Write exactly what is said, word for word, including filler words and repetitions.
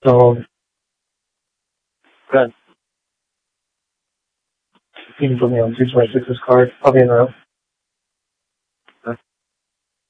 So, good. You can put me on two twenty-six's card. I'll be in the room.